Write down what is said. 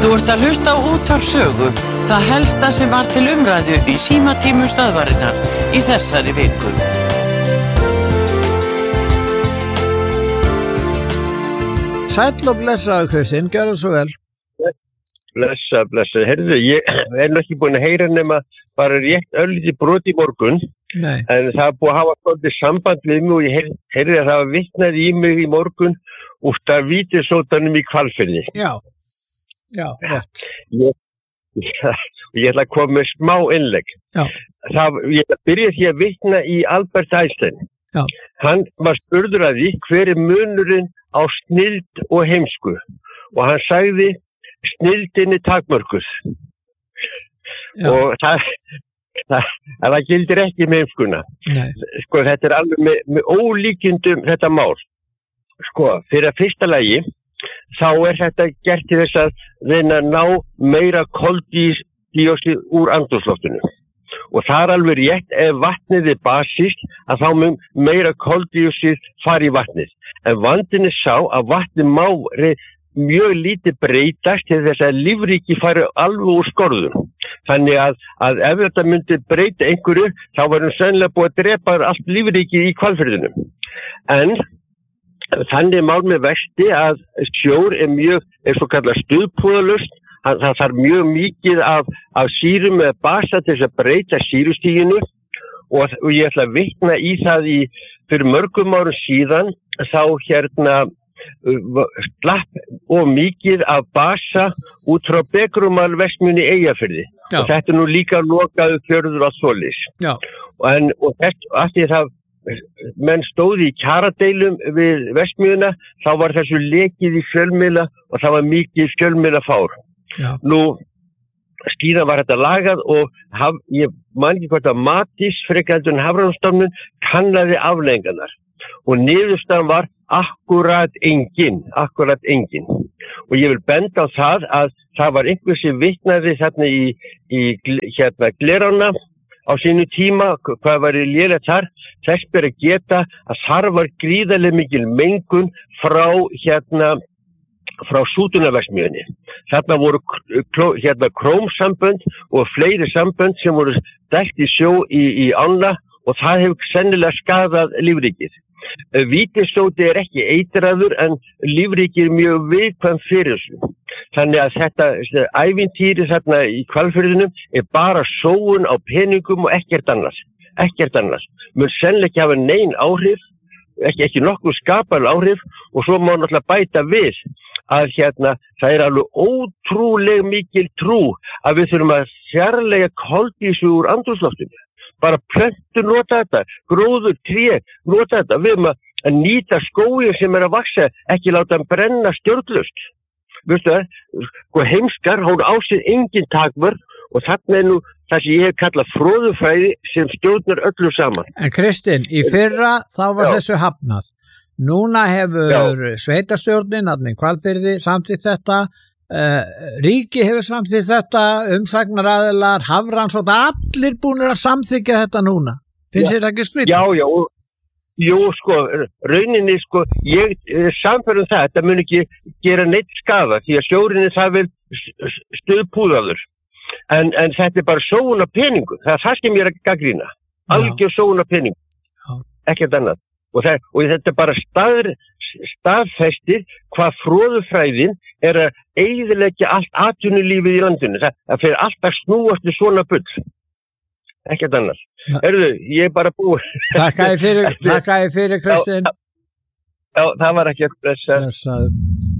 Þú ert að hlusta á Útvarp Sögu, það helsta sem var til umræðu í símatímum stöðvarinnar í þessari viku. Sæll og blessaðu Kristinn, gjörðu svo vel. Blessa. Heyrðu, ég nú ekki búin að heyra nema bara rétt örlítið brot í morgun. Nei. En það er búið að hafa svolítið samband við mig og ég heyrði að það var vitnað í mig í morgun út af vítisótanum í Hvalfirði. Já, rétt. Ég ætla að koma með smá innlegg. Já. Ég ætla að byrja því að vitna í Albert Einstein. Já. Hann var spurður að því hver er munurinn á snilld og heimsku og hann sagði snilldin er takmörkuð. Já. Og það gildir ekki með heimskuna. Nei. Sko, þetta er alveg með ólíkindum þetta mál. Sko, fyrir að fyrsta lagi þá er þetta gert til þess að reyna að ná meira koldíoxíð úr andrúmsloftinu. Og það er alveg rétt, ef vatnið er basískt að þá mun meira koldíoxíð fara í vatnið. En vandinn er sá að vatnið má mjög lítið breytast til þess að lífríki fari alveg úr skorðum. Þannig að ef þetta myndi breyta einhverju, þá varum sennilega búið að drepa allt lífríki í Hvalfirðinum. En þannig mál með vexti að sjór er svo kallað stuðpúðalaust. Það þarf mjög mikið af sýrum með basa til þess að breyta sýrustiginu og ég ætla að vitna í það fyrir mörgum árum síðan þá slapp og mikið af basa út frá Begrumal verksmiðjunni í Eyjafirði. Og þetta er nú líka lokaðu fjörður á svoleiðis. Já. Og því það menn stóði í kjaradeilum við verksmiðjuna, þá var þessu lekið í fjölmiðla og það var mikið fjölmiðlafár. Já. Nú, skíðan var þetta lagað og ég man ekki hvort að Matís, frekar en Hafrannsstofnun, kannaði afleiðingarnar. Og niðurstaðan var akkurat engin. Og ég vil benda á það að það var einhver sem vitnaði þarna í Glerána á sínu tíma, hvað var í lélegt þar, þess ber að geta að þar var gríðarlega mikil mengun frá sútunarverksmiðjunni. Þarna voru krómsambönd og fleiri sambönd sem voru dælt í sjó í ána og það hefur sennilega skadað lífríkið. Vítisóti er ekki eitraður en lífríkið er mjög viðkvæm fyrir þessu. Þannig að þetta ævintýri þarna í Hvalfirðinum er bara sóun á peningum og ekkert annars. Mun sennilega ekki hafa nein áhrif, ekki nokkuð skapal áhrif og svo má náttúrulega bæta við að það er alveg ótrúlega mikil trú að við þurfum að fjarlægja koldíoxíð úr andrúmsloftinu. Bara plöntur nota þetta, gróður, tré nota þetta. Við erum að nýta skóginn sem er að vaxa, ekki láta hann brenna stjórnlaust. Veistu það, heimskar, hún á sér engin takmörk og þarna er nú það sem ég hef kallað froðufræði sem stjórnar öllu saman. En Kristinn, í fyrra þá var þessu hafnað. Núna hefur sveitarstjórnin, Hvalfirði, samþykkt þetta, ríki hefur samþykkt þetta, umsagnaraðilar, Hafrannsókn, allir búnir að samþykkja þetta núna. Finnst þér ekki skrýtið? Já. Jú, rauninni, ég samferðum það, þetta mun ekki gera neitt skaða, því að sjórinn er það vel stuðpúðaður. En þetta er bara sóun á peningum, það er það sem ég er að gagnrýna. Algjör sóun á peningum, ekkert annað. Og þetta er bara staðfestir hvað froðufræðin er að eyðileggja allt atvinnulífið í landinu. Það fer alltaf snúast við svona bull. Ekkert annars. Hörðu, ég er bara búið. Takk fyrir Kristinn. Já, það var ekkert. Blessaður.